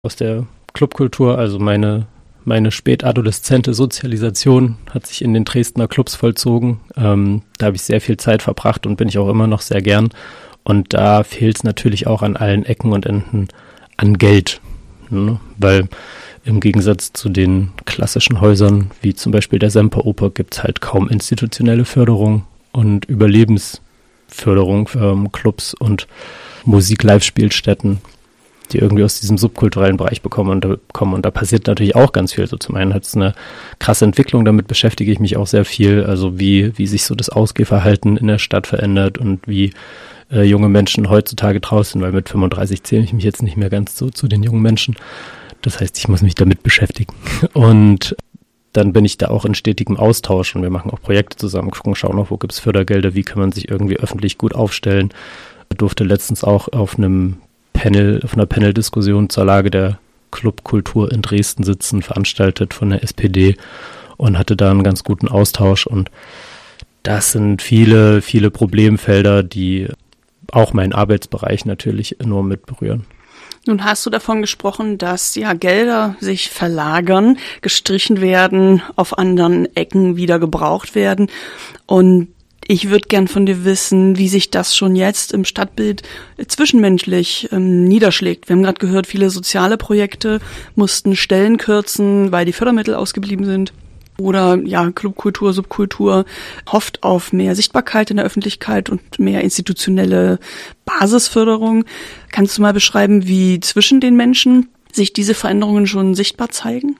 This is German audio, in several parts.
aus der Clubkultur, also meine spätadoleszente Sozialisation hat sich in den Dresdner Clubs vollzogen. Da habe ich sehr viel Zeit verbracht und bin ich auch immer noch sehr gern. Und da fehlt es natürlich auch an allen Ecken und Enden an Geld, ne? Weil im Gegensatz zu den klassischen Häusern, wie zum Beispiel der Semperoper, gibt es halt kaum institutionelle Förderung und Überlebensförderung für Clubs und Musik-Live-Spielstätten, die irgendwie aus diesem subkulturellen Bereich kommen. Und da passiert natürlich auch ganz viel. So zum einen hat es eine krasse Entwicklung, damit beschäftige ich mich auch sehr viel, also wie sich so das Ausgehverhalten in der Stadt verändert und wie junge Menschen heutzutage draußen, weil mit 35 zähle ich mich jetzt nicht mehr ganz so zu den jungen Menschen. Das heißt, ich muss mich damit beschäftigen. Und dann bin ich da auch in stetigem Austausch und wir machen auch Projekte zusammen, schauen auch, wo gibt es Fördergelder, wie kann man sich irgendwie öffentlich gut aufstellen. Ich durfte letztens auch auf einer Panel-Diskussion zur Lage der Clubkultur in Dresden sitzen, veranstaltet von der SPD und hatte da einen ganz guten Austausch. Und das sind viele, viele Problemfelder, die auch meinen Arbeitsbereich natürlich enorm mit berühren. Nun hast du davon gesprochen, dass ja Gelder sich verlagern, gestrichen werden, auf anderen Ecken wieder gebraucht werden. Und ich würde gern von dir wissen, wie sich das schon jetzt im Stadtbild zwischenmenschlich niederschlägt. Wir haben gerade gehört, viele soziale Projekte mussten Stellen kürzen, weil die Fördermittel ausgeblieben sind. Oder ja, Clubkultur, Subkultur hofft auf mehr Sichtbarkeit in der Öffentlichkeit und mehr institutionelle Basisförderung. Kannst du mal beschreiben, wie zwischen den Menschen sich diese Veränderungen schon sichtbar zeigen?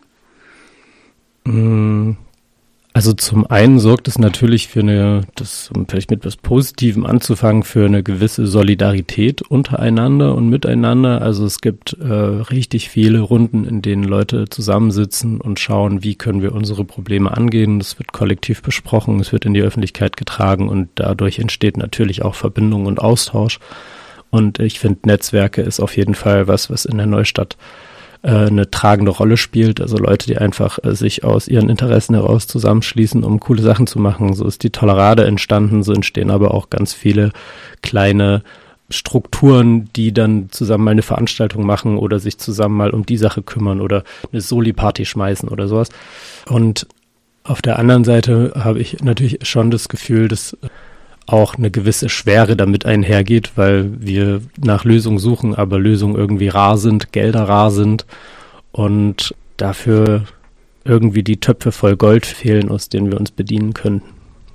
Also zum einen sorgt es natürlich um vielleicht mit etwas Positivem anzufangen, für eine gewisse Solidarität untereinander und miteinander. Also es gibt richtig viele Runden, in denen Leute zusammensitzen und schauen, wie können wir unsere Probleme angehen. Das wird kollektiv besprochen, es wird in die Öffentlichkeit getragen und dadurch entsteht natürlich auch Verbindung und Austausch. Und ich finde, Netzwerke ist auf jeden Fall was in der Neustadt eine tragende Rolle spielt, also Leute, die einfach sich aus ihren Interessen heraus zusammenschließen, um coole Sachen zu machen. So ist die Tolerade entstanden, so entstehen aber auch ganz viele kleine Strukturen, die dann zusammen mal eine Veranstaltung machen oder sich zusammen mal um die Sache kümmern oder eine Soli-Party schmeißen oder sowas. Und auf der anderen Seite habe ich natürlich schon das Gefühl, dass auch eine gewisse Schwere damit einhergeht, weil wir nach Lösungen suchen, aber Lösungen irgendwie rar sind, Gelder rar sind und dafür irgendwie die Töpfe voll Gold fehlen, aus denen wir uns bedienen können.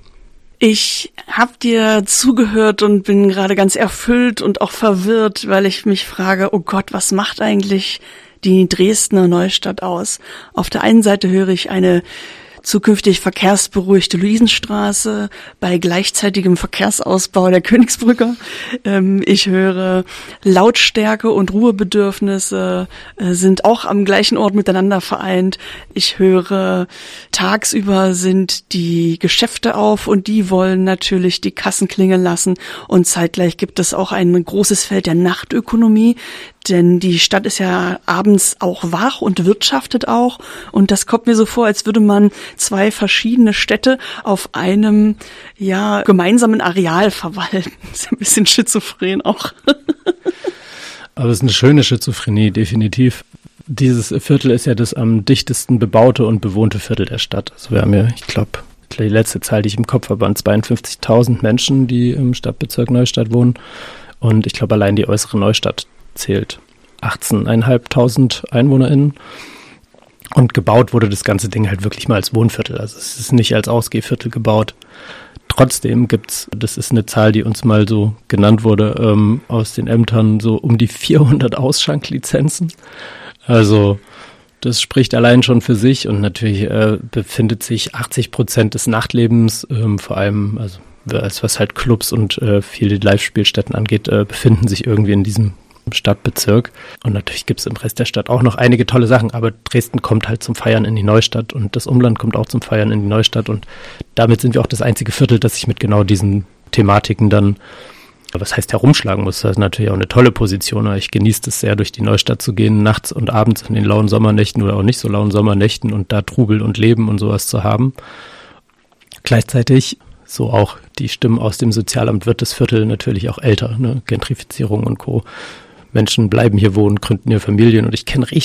Ich habe dir zugehört und bin gerade ganz erfüllt und auch verwirrt, weil ich mich frage, oh Gott, was macht eigentlich die Dresdner Neustadt aus? Auf der einen Seite höre ich eine zukünftig verkehrsberuhigte Luisenstraße bei gleichzeitigem Verkehrsausbau der Königsbrücke. Ich höre, Lautstärke und Ruhebedürfnisse sind auch am gleichen Ort miteinander vereint. Ich höre, tagsüber sind die Geschäfte auf und die wollen natürlich die Kassen klingeln lassen. Und zeitgleich gibt es auch ein großes Feld der Nachtökonomie. Denn die Stadt ist ja abends auch wach und wirtschaftet auch. Und das kommt mir so vor, als würde man zwei verschiedene Städte auf einem gemeinsamen Areal verwalten. Das ist ein bisschen schizophren auch. Aber es ist eine schöne Schizophrenie, definitiv. Dieses Viertel ist ja das am dichtesten bebaute und bewohnte Viertel der Stadt. Also wir haben ja, ich glaube, die letzte Zahl, die ich im Kopf habe, waren 52.000 Menschen, die im Stadtbezirk Neustadt wohnen. Und ich glaube, allein die äußere Neustadt zählt 18.500 EinwohnerInnen. Und gebaut wurde das ganze Ding halt wirklich mal als Wohnviertel. Also es ist nicht als Ausgehviertel gebaut. Trotzdem gibt's, das ist eine Zahl, die uns mal so genannt wurde, aus den Ämtern, so um die 400 Ausschanklizenzen. Also das spricht allein schon für sich und natürlich befindet sich 80% des Nachtlebens, vor allem, also was halt Clubs und viele Live-Spielstätten angeht, befinden sich irgendwie in diesem Stadtbezirk. Und natürlich gibt es im Rest der Stadt auch noch einige tolle Sachen, aber Dresden kommt halt zum Feiern in die Neustadt und das Umland kommt auch zum Feiern in die Neustadt und damit sind wir auch das einzige Viertel, das sich mit genau diesen Thematiken dann, was heißt herumschlagen muss. Das ist natürlich auch eine tolle Position, aber ich genieße es sehr, durch die Neustadt zu gehen, nachts und abends in den lauen Sommernächten oder auch nicht so lauen Sommernächten und da Trubel und Leben und sowas zu haben. Gleichzeitig, so auch die Stimmen aus dem Sozialamt, wird das Viertel natürlich auch älter, ne? Gentrifizierung und Co. Menschen bleiben hier wohnen, gründen ihre Familien und ich kenne